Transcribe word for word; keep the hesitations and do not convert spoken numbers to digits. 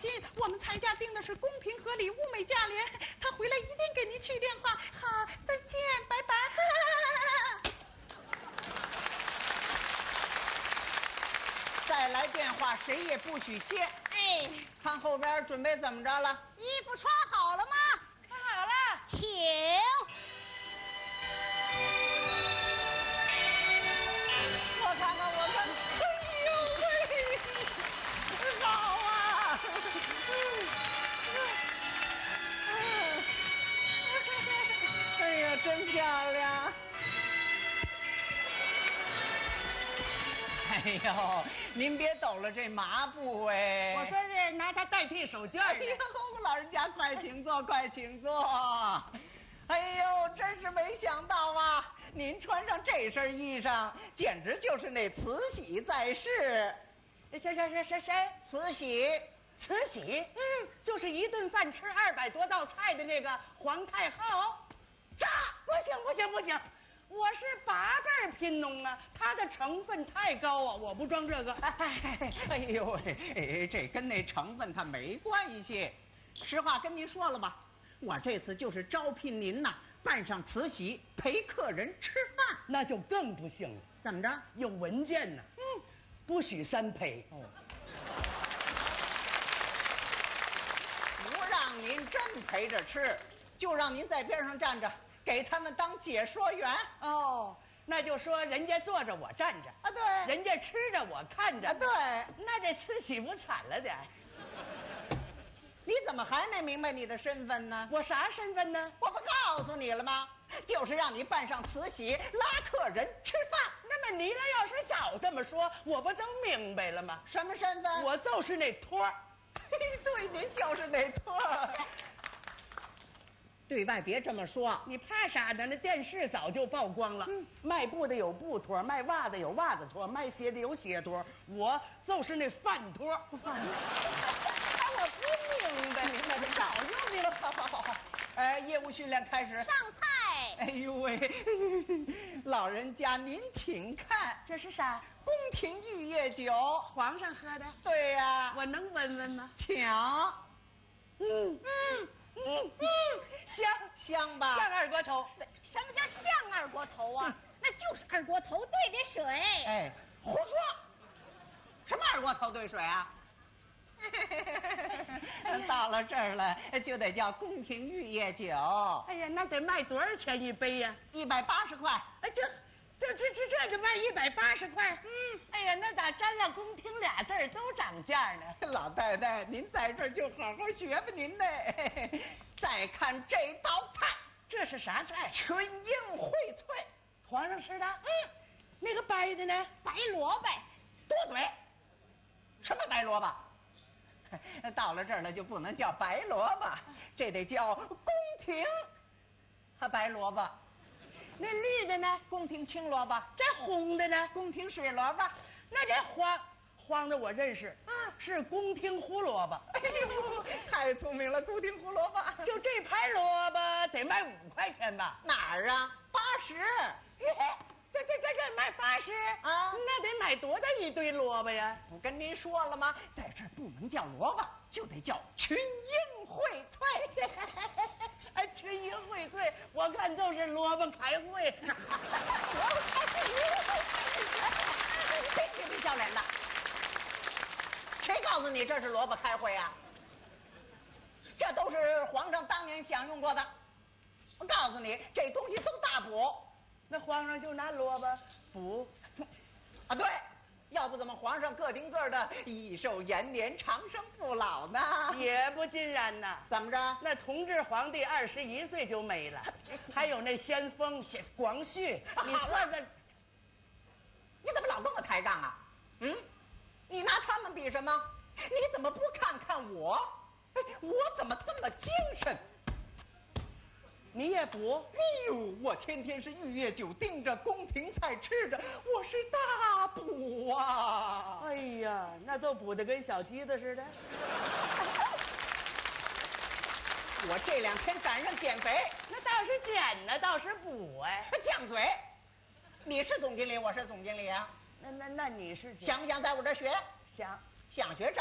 心，我们蔡家定的是公平合理、物美价廉。他回来一定给您去电话。好，再见，拜拜。 再来电话，谁也不许接。 哎， 看后边准备怎么着了？ 衣服穿好了吗？ 穿好了， 请。 我看看，我看看，哎呦喂，好啊！哎呀，真漂亮！哎呦，您别抖了这麻布哎！ 我说是拿它代替手绢哎的。 呦，老人家快请坐，快请坐。哎呦，真是没想到啊！您穿上这身衣裳，简直就是那慈禧在世。 谁谁谁谁谁？ 慈禧， 慈禧？嗯，就是一顿饭吃二百多道菜的那个皇太后。 炸！ 不行不行不行，我是八辈贫农啊，它的成分太高啊，我不装这个。 哎，哎呦喂，哎，这跟那成分它没关系。实话跟您说了吧，我这次就是招聘您呐，扮上慈禧陪客人吃饭。 那就更不行了。 怎么着？ 有文件呢。嗯，不许三陪。 哦，不让您真陪着吃，就让您在边上站着，给他们当解说员。 哦，那就说人家坐着我站着啊，对， 人家吃着我看着啊，对。 那这慈禧不惨了点？ 你怎么还没明白你的身份呢？ 我啥身份呢？ 我不告诉你了吗？就是让你扮上慈禧拉客人吃饭。 那么你俩要是早这么说，我不就明白了吗？ 什么身份？ 我就是那托儿。 对，您就是那托儿。对外别这么说。 你怕啥呢？那电视早就曝光了。嗯，卖布的有布托，卖袜子有袜子托，卖鞋的有鞋托，我就是那饭托。 饭托。 我不明白，明白的早就明白。 好好好好，哎，业务训练开始。 上菜。 哎呦喂，老人家您请看， 这是啥？ 宫廷玉液酒， 皇上喝的。 对呀、啊， 我能闻闻吗？ 请。 嗯嗯嗯嗯，香香吧？ 像二锅头。 什么叫像二锅头啊？嗯、那就是二锅头兑点水。 哎，胡说！什么二锅头兑水啊？到了这儿了，就得叫宫廷玉液酒。 哎呀，那得卖多少钱一杯呀？ 一百八十块。 哎，这这这这这就卖一百八十块。嗯，哎呀，那咋沾了宫廷俩字儿都涨价呢？ 老太太，您在这儿就好好学吧您的。再看这道菜， 这是啥菜？ 群英荟萃， 皇上吃的。 嗯， 那个白的呢？ 白萝卜。 多嘴，什么白萝卜？到了这儿了就不能叫白萝卜，这得叫宫廷啊白萝卜。 那绿的呢？ 宫廷青萝卜。 这红的呢？ 宫廷水萝卜。 那这黄黄的我认识啊，是宫廷胡萝卜。 哎呦，太聪明了，宫廷胡萝卜。 就这盘萝卜得卖五块钱吧？ 哪儿啊？八十。 这这这这卖八十啊？ 那得买多大一堆萝卜呀？ 不跟您说了吗？在这儿不能叫萝卜，就得叫群英荟萃。 哎，群英荟萃，我看就是萝卜开会。 萝卜开会，别嬉皮笑脸的。谁告诉你这是萝卜开会啊？这都是皇上当年享用过的。我告诉你，这东西都大补。 那皇上就拿萝卜补啊？对，要不怎么皇上个顶个的益寿延年、长生不老呢？ 也不尽然呐。 怎么着？ 那同治皇帝二十一岁就没了，还有那先锋广旭，你算算， 你怎么老跟我抬杠啊？嗯，你拿他们比什么？你怎么不看看我？哎，我怎么这么精神？ 你也补？ 哎呦，我天天是玉液酒盯着，宫廷菜吃着，我是大补啊！ 哎呀，那都补得跟小鸡子似的。 我这两天赶上减肥， 那倒是减呢，倒是补哎。 犟嘴，你是总经理，我是总经理啊。 那那那你是想不想在我这儿学？ 想想学。